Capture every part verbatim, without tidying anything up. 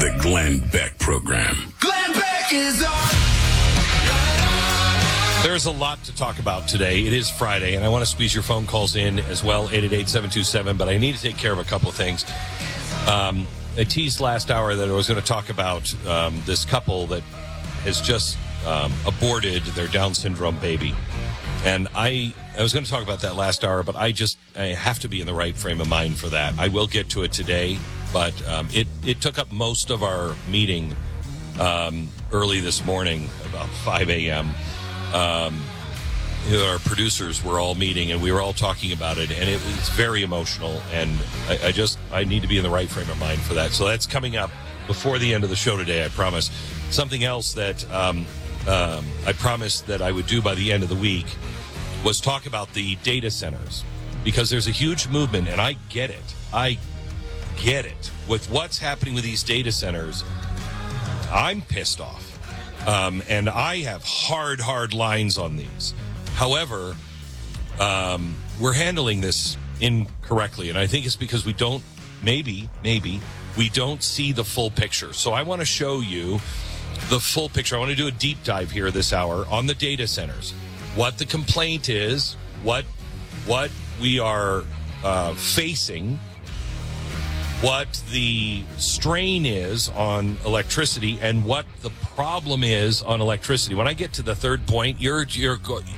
The Glenn Beck Program. Glenn Beck is on. There's a lot to talk about today. It is Friday, and I want to squeeze your phone calls in as well, eight eight eight, seven two seven, but I need to take care of a couple of things. Um, I teased last hour that I was going to talk about um, this couple that has just um, aborted their Down syndrome baby. And I, I was going to talk about that last hour, but I just I have to be in the right frame of mind for that. I will get to it today, but um, it, it took up most of our meeting um, early this morning, about five a.m., Um, you know, our producers were all meeting and we were all talking about it, and it was very emotional, and I, I just I need to be in the right frame of mind for that. So that's coming up before the end of the show today, I promise. Something else that um, um, I promised that I would do by the end of the week was talk about the data centers, because there's a huge movement, and I get it. I get it. With what's happening with these data centers, I'm pissed off. Um, and I have hard, hard lines on these. However, um, we're handling this incorrectly, and I think it's because we don't, maybe, maybe, we don't see the full picture. So I want to show you the full picture. I want to do a deep dive here this hour on the data centers, what the complaint is, what, what we are uh, facing, what the strain is on electricity, and what the problem is on electricity. When I get to the third point, you're you're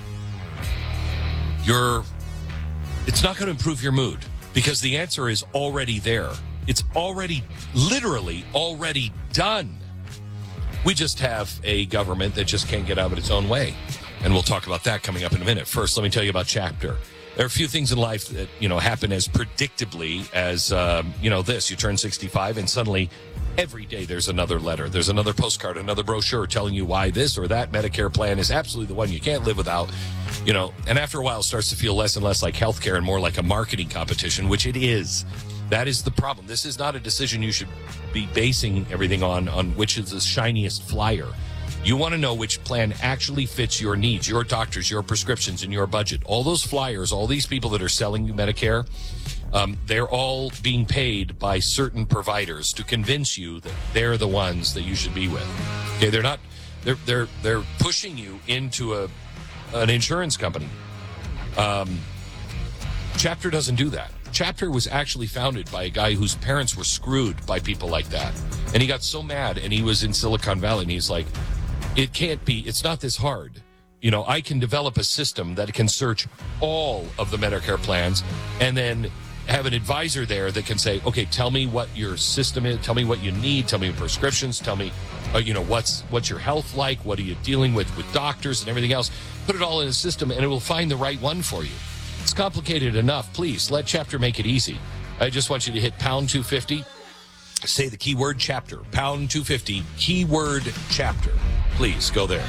you're it's not going to improve your mood, because the answer is already there. It's already, literally already done. We just have a government that just can't get out of its own way. And we'll talk about that coming up in a minute. First, let me tell you about Chapter. There are a few things in life that, you know, happen as predictably as, um, you know, this. You turn sixty-five and suddenly every day there's another letter. There's another postcard, another brochure telling you why this or that Medicare plan is absolutely the one you can't live without. You know, and after a while it starts to feel less and less like healthcare and more like a marketing competition, which it is. That is the problem. This is not a decision you should be basing everything on, on which is the shiniest flyer. You want to know which plan actually fits your needs, your doctors, your prescriptions, and your budget. All those flyers, all these people that are selling you Medicare, um, they're all being paid by certain providers to convince you that they're the ones that you should be with. Okay, they're not. They're they're they're pushing you into a an insurance company. Um, Chapter doesn't do that. Chapter was actually founded by a guy whose parents were screwed by people like that, and he got so mad, and he was in Silicon Valley, and he's like, it can't be, it's not this hard. You know, I can develop a system that can search all of the Medicare plans and then have an advisor there that can say, okay, tell me what your system is, tell me what you need, tell me prescriptions, tell me, uh, you know, what's what's your health like, what are you dealing with with doctors and everything else. Put it all in a system and it will find the right one for you. It's complicated enough. Please, let Chapter make it easy. I just want you to hit pound two fifty. Say the keyword Chapter. Pound two fifty, keyword Chapter. Please, go there.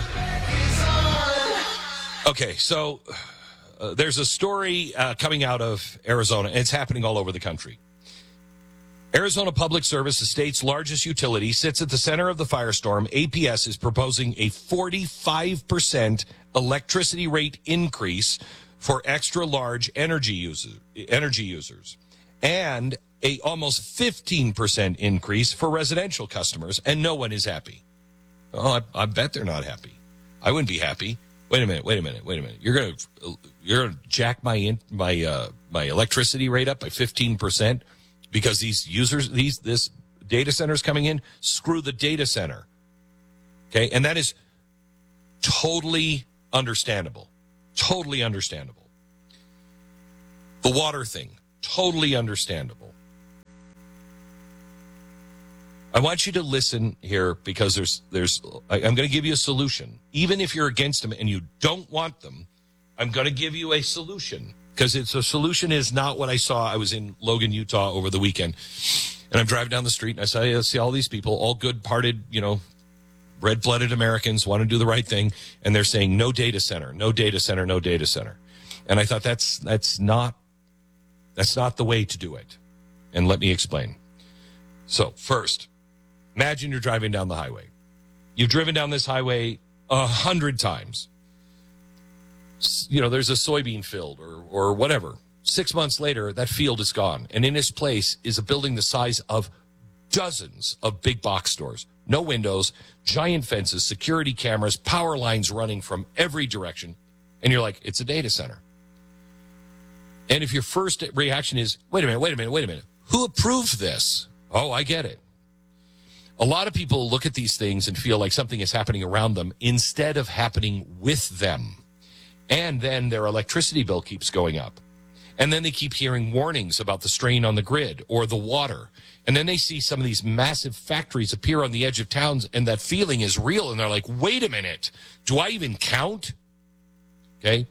Okay, so uh, there's a story uh, coming out of Arizona. It's happening all over the country. Arizona Public Service, the state's largest utility, sits at the center of the firestorm. A P S is proposing a forty-five percent electricity rate increase for extra-large energy users, energy users, and a almost fifteen percent increase for residential customers, and no one is happy. Oh, I, I bet they're not happy. I wouldn't be happy. Wait a minute. Wait a minute. Wait a minute. You're gonna you're gonna jack my in, my uh, my electricity rate up by fifteen percent because these users, these this data centers coming in. Screw the data center. Okay, and that is totally understandable. Totally understandable. The water thing, totally understandable. I want you to listen here, because there's, there's. I, I'm going to give you a solution. Even if you're against them and you don't want them, I'm going to give you a solution, because it's a solution is not what I saw. I was in Logan, Utah over the weekend, and I'm driving down the street and I saw, I see all these people, all good-hearted, you know, red-blooded Americans want to do the right thing, and they're saying no data center, no data center, no data center. And I thought that's that's not that's not the way to do it. And let me explain. So first, imagine you're driving down the highway. You've driven down this highway a hundred times. You know, there's a soybean field or or whatever. Six months later, that field is gone. And in its place is a building the size of dozens of big box stores. No windows, giant fences, security cameras, power lines running from every direction. And you're like, it's a data center. And if your first reaction is, wait a minute, wait a minute, wait a minute. Who approved this? Oh, I get it. A lot of people look at these things and feel like something is happening around them instead of happening with them. And then their electricity bill keeps going up. And then they keep hearing warnings about the strain on the grid or the water. And then they see some of these massive factories appear on the edge of towns, and that feeling is real. And they're like, wait a minute, do I even count? Okay.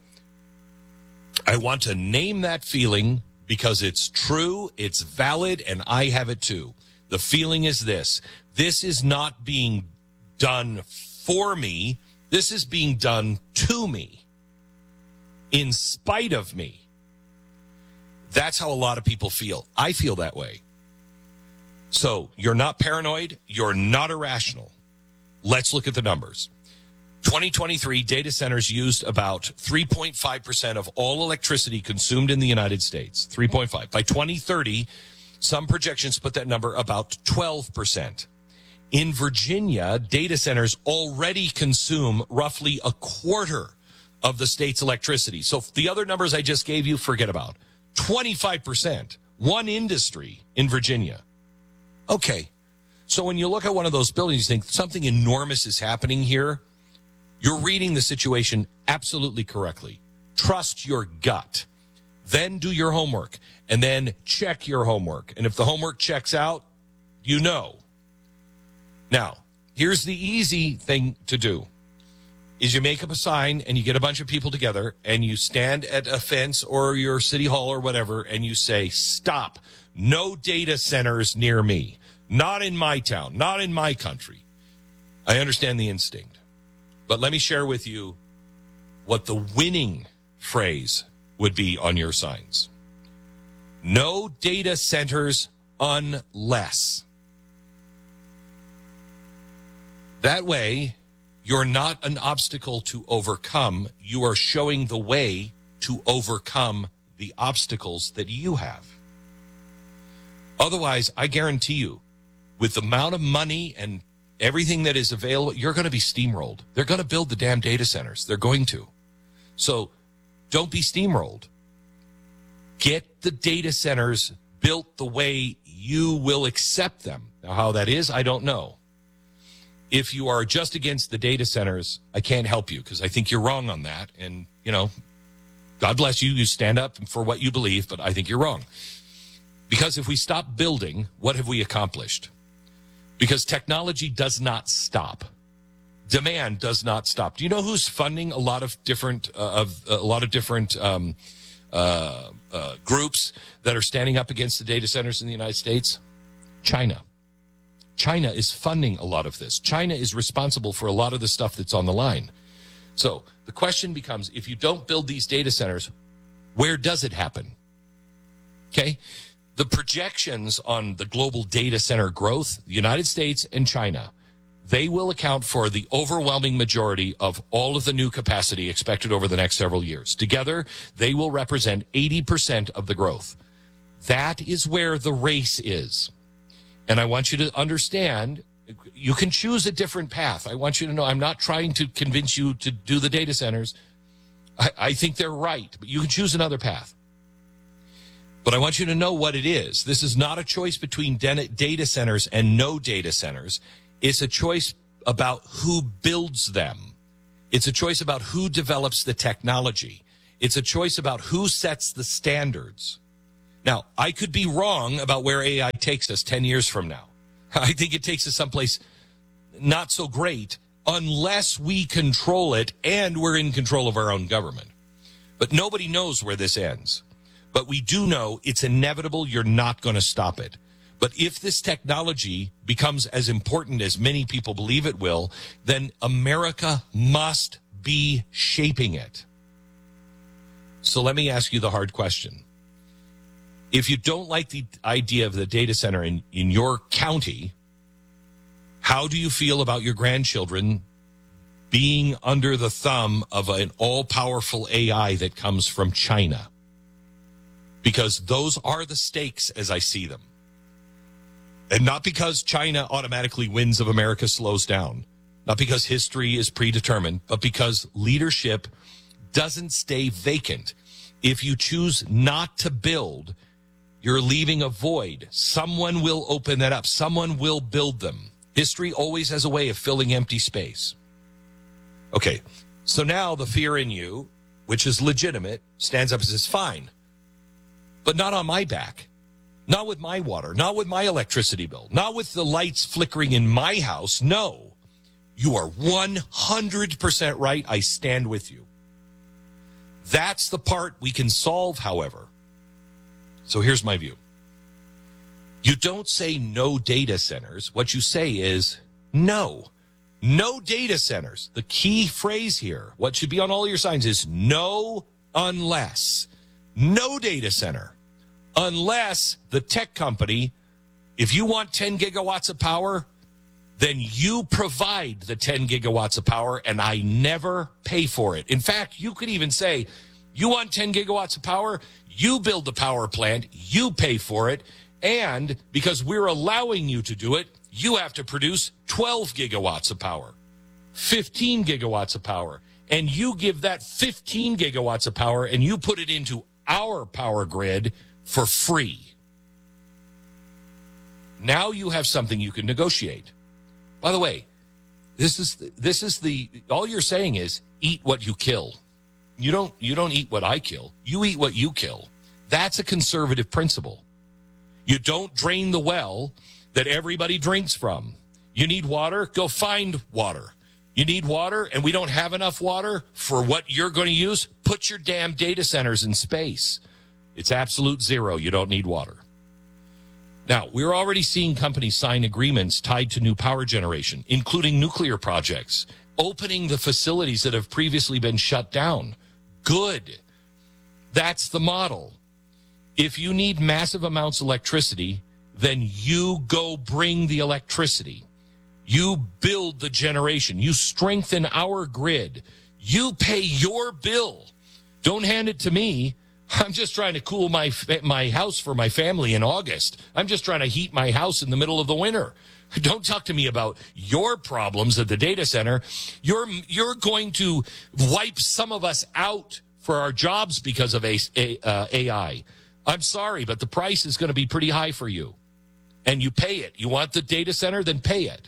I want to name that feeling because it's true, it's valid, and I have it too. The feeling is this. This is not being done for me. This is being done to me, in spite of me. That's how a lot of people feel. I feel that way. So you're not paranoid. You're not irrational. Let's look at the numbers. twenty twenty-three, data centers used about three point five percent of all electricity consumed in the United States. three point five. By twenty thirty, some projections put that number about twelve percent. In Virginia, data centers already consume roughly a quarter of the state's electricity. So the other numbers I just gave you, forget about. twenty-five percent. One industry in Virginia. Okay. So when you look at one of those buildings, you think something enormous is happening here. You're reading the situation absolutely correctly. Trust your gut. Then do your homework. And then check your homework. And if the homework checks out, you know. Now, here's the easy thing to do. Is you make up a sign and you get a bunch of people together and you stand at a fence or your city hall or whatever and you say, stop, no data centers near me. Not in my town, not in my country. I understand the instinct. But let me share with you what the winning phrase would be on your signs. No data centers unless. That way, you're not an obstacle to overcome. You are showing the way to overcome the obstacles that you have. Otherwise, I guarantee you, with the amount of money and everything that is available, you're going to be steamrolled. They're going to build the damn data centers. They're going to. So don't be steamrolled. Get the data centers built the way you will accept them. Now, how that is, I don't know. If you are just against the data centers, I can't help you because I think you're wrong on that. And, you know, God bless you. You stand up for what you believe, but I think you're wrong. Because if we stop building, what have we accomplished? Because technology does not stop. Demand does not stop. Do you know who's funding a lot of different uh, of a lot of different um, uh, uh, groups that are standing up against the data centers in the United States? China. China is funding a lot of this. China is responsible for a lot of the stuff that's on the line. So the question becomes, if you don't build these data centers, where does it happen? Okay. The projections on the global data center growth, the United States and China, they will account for the overwhelming majority of all of the new capacity expected over the next several years. Together, they will represent eighty percent of the growth. That is where the race is. And I want you to understand, you can choose a different path. I want you to know I'm not trying to convince you to do the data centers. I, I think they're right, but you can choose another path. But I want you to know what it is. This is not a choice between data centers and no data centers. It's a choice about who builds them. It's a choice about who develops the technology. It's a choice about who sets the standards. Now, I could be wrong about where A I takes us ten years from now. I think it takes us someplace not so great unless we control it and we're in control of our own government. But nobody knows where this ends. But we do know it's inevitable. You're not going to stop it. But if this technology becomes as important as many people believe it will, then America must be shaping it. So let me ask you the hard question. If you don't like the idea of the data center in, in your county, how do you feel about your grandchildren being under the thumb of an all-powerful A I that comes from China? Because those are the stakes as I see them. And not because China automatically wins of America slows down. Not because history is predetermined, but because leadership doesn't stay vacant. If you choose not to build, you're leaving a void. Someone will open that up. Someone will build them. History always has a way of filling empty space. Okay, so now the fear in you, which is legitimate, stands up and says, fine, but not on my back. Not with my water, not with my electricity bill, not with the lights flickering in my house. No, you are one hundred percent right. I stand with you. That's the part we can solve, however. So here's my view. You don't say no data centers. What you say is no. No data centers. The key phrase here, what should be on all your signs is no unless. No data center. Unless the tech company, if you want ten gigawatts of power, then you provide the ten gigawatts of power and I never pay for it. In fact, you could even say, you want ten gigawatts of power, you build the power plant, you pay for it, and because we're allowing you to do it, you have to produce twelve gigawatts of power, fifteen gigawatts of power, and you give that fifteen gigawatts of power and you put it into our power grid for free. Now you have something you can negotiate. By the way, this is this is the all you're saying is eat what you kill. You don't you don't eat what I kill. You eat what you kill. That's a conservative principle. You don't drain the well that everybody drinks from. You need water? Go find water. You need water and we don't have enough water for what you're going to use? Put your damn data centers in space. It's absolute zero. You don't need water. Now, we're already seeing companies sign agreements tied to new power generation, including nuclear projects, opening the facilities that have previously been shut down. Good. That's the model. If you need massive amounts of electricity, then you go bring the electricity. You build the generation. You strengthen our grid. You pay your bill. Don't hand it to me. I'm just trying to cool my my house for my family in August. I'm just trying to heat my house in the middle of the winter. Don't talk to me about your problems at the data center. You're you're going to wipe some of us out for our jobs because of a, a, uh, A I. I'm sorry, but the price is going to be pretty high for you. And you pay it. You want the data center? Then pay it.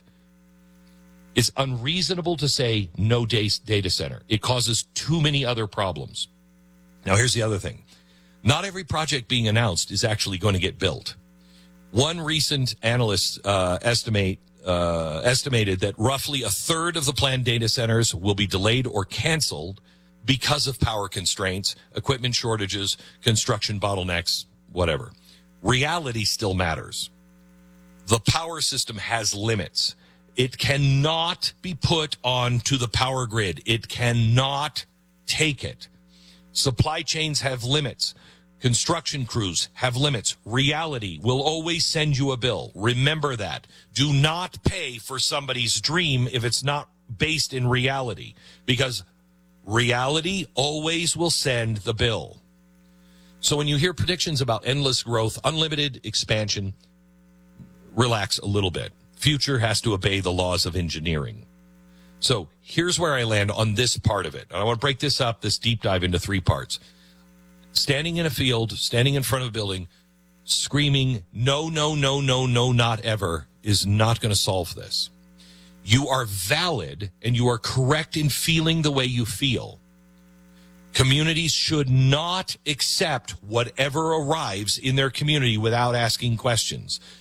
It's unreasonable to say no data center. It causes too many other problems. Now, here's the other thing. Not every project being announced is actually going to get built. One recent analyst uh, estimate uh, estimated that roughly a third of the planned data centers will be delayed or canceled because of power constraints, equipment shortages, construction bottlenecks, whatever. Reality still matters. The power system has limits. It cannot be put onto the power grid. It cannot take it. Supply chains have limits. Construction crews have limits. Reality will always send you a bill. Remember that. Do not pay for somebody's dream if it's not based in reality, because reality always will send the bill. So when you hear predictions about endless growth, unlimited expansion, relax a little bit. Future has to obey the laws of engineering. So here's where I land on this part of it. I want to break this up, this deep dive, into three parts. Standing in a field, standing in front of a building, screaming, no, no, no, no, no, not ever, is not going to solve this. You are valid and you are correct in feeling the way you feel. Communities should not accept whatever arrives in their community without asking questions.